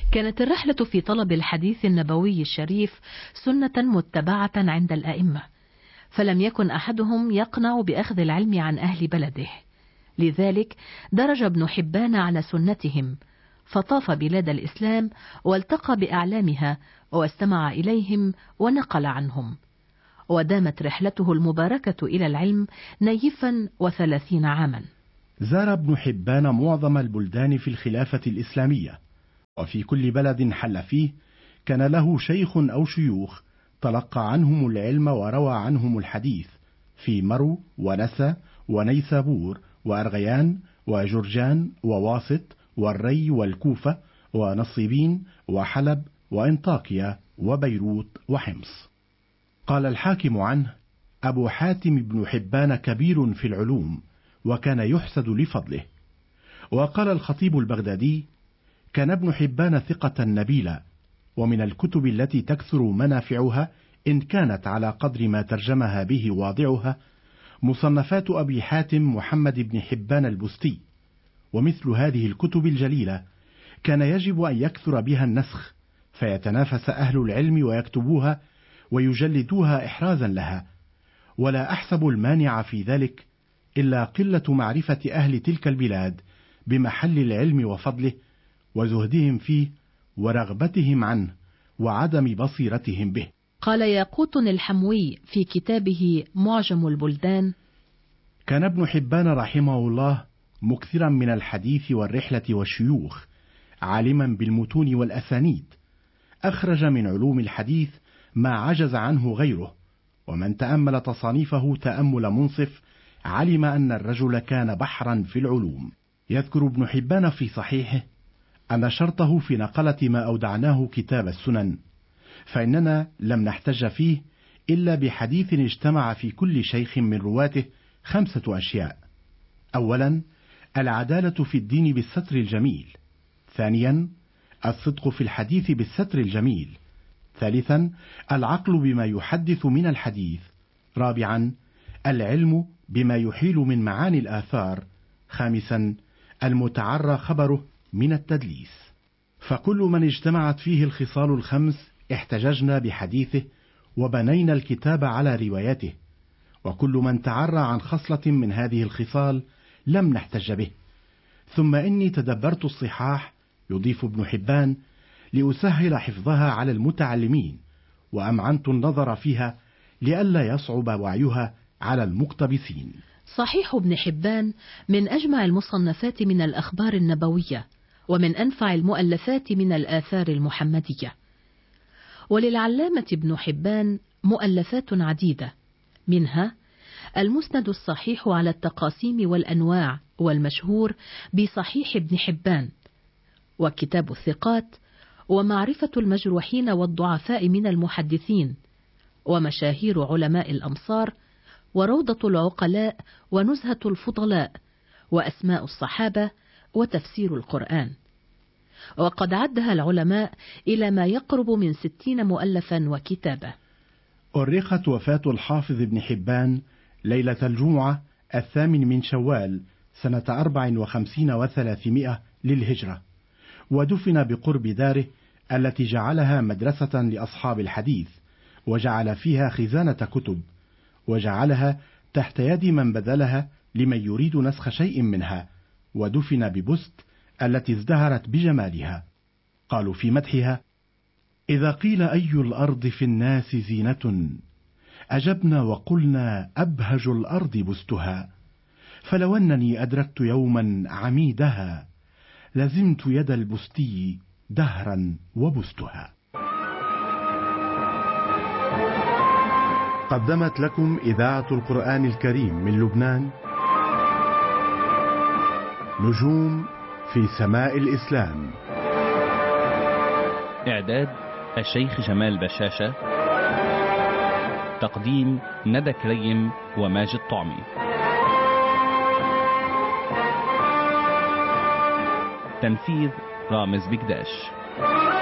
كانت الرحلة في طلب الحديث النبوي الشريف سنة متبعة عند الأئمة، فلم يكن أحدهم يقنع بأخذ العلم عن أهل بلده، لذلك درج ابن حبان على سنتهم، فطاف بلاد الإسلام والتقى بأعلامها واستمع إليهم ونقل عنهم، ودامت رحلته المباركة إلى العلم نيفا 30 عاما. زار ابن حبان معظم البلدان في الخلافة الإسلامية، وفي كل بلد حل فيه كان له شيخ أو شيوخ تلقى عنهم العلم وروى عنهم الحديث في مرو ونسا ونيسابور وأرغيان وجرجان وواسط والري والكوفة ونصيبين وحلب وإنطاكيا وبيروت وحمص. قال الحاكم عنه: أبو حاتم بن حبان كبير في العلوم، وكان يحسد لفضله. وقال الخطيب البغدادي: كان ابن حبان ثقة نبيلا، ومن الكتب التي تكثر منافعها إن كانت على قدر ما ترجمها به واضعها مصنفات أبي حاتم محمد بن حبان البستي. ومثل هذه الكتب الجليلة كان يجب أن يكثر بها النسخ، فيتنافس أهل العلم ويكتبوها ويجلدوها إحرازا لها، ولا أحسب المانع في ذلك إلا قلة معرفة أهل تلك البلاد بمحل العلم وفضله وزهدهم فيه ورغبتهم عنه وعدم بصيرتهم به. قال ياقوت الحموي في كتابه معجم البلدان: كان ابن حبان رحمه الله مكثرا من الحديث والرحلة والشيوخ، عالما بالمتون والأسانيد، أخرج من علوم الحديث ما عجز عنه غيره، ومن تأمل تصانيفه تأمل منصف علم أن الرجل كان بحرا في العلوم. يذكر ابن حبان في صحيحه أن شرطه في نقلة ما أودعناه كتاب السنن، فإننا لم نحتج فيه إلا بحديث اجتمع في كل شيخ من رواته 5 أشياء: أولا العدالة في الدين بالستر الجميل، ثانيا الصدق في الحديث بالستر الجميل، ثالثا العقل بما يحدث من الحديث، رابعا العلم بما يحيل من معاني الآثار، خامسا المتعرى خبره من التدليس. فكل من اجتمعت فيه الخصال ال5 احتججنا بحديثه وبنينا الكتاب على روايته، وكل من تعرى عن خصلة من هذه الخصال لم نحتج به. ثم إني تدبرت الصحاح، يضيف ابن حبان، لأسهل حفظها على المتعلمين، وأمعنت النظر فيها لئلا يصعب وعيها على المقتبسين. صحيح ابن حبان من أجمع المصنفات من الأخبار النبوية، ومن أنفع المؤلفات من الآثار المحمدية. وللعلامة ابن حبان مؤلفات عديدة، منها المسند الصحيح على التقاسيم والأنواع والمشهور بصحيح ابن حبان، وكتاب الثقات، ومعرفة المجروحين والضعفاء من المحدثين، ومشاهير علماء الأمصار، وروضة العقلاء، ونزهة الفضلاء، وأسماء الصحابة، وتفسير القرآن. وقد عدها العلماء إلى ما يقرب من 60 مؤلفا وكتابة. أرخت وفاة الحافظ ابن حبان ليلة الجمعة 8 من شوال سنة 54 و300 للهجرة، ودفن بقرب داره التي جعلها مدرسة لأصحاب الحديث، وجعل فيها خزانة كتب، وجعلها تحت يد من بذلها لمن يريد نسخ شيء منها، ودفن ببست التي ازدهرت بجمالها. قالوا في مدحها: إذا قيل أي الأرض في الناس زينة أجبنا وقلنا أبهج الأرض بستها، فلو أنني أدركت يوما عميدها لزمت يد البستي دهرا وبستها. قدمت لكم إذاعة القرآن الكريم من لبنان نجوم في سماء الإسلام. إعداد الشيخ جمال بشاشة، تقديم ندى كريم وماجد طعمي، تنفيذ رامز بكداش.